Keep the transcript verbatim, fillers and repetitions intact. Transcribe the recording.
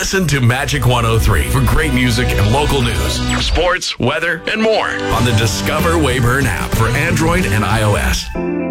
Listen to Magic one oh three for great music and local news, sports, weather, and more on the Discover Wayburn app for Android and iOS.